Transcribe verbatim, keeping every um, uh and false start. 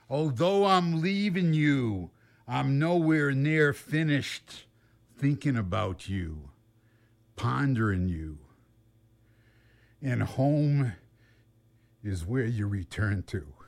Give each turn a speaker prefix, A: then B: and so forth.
A: Although I'm leaving you, I'm nowhere near finished thinking about you, pondering you. And home is where you return to.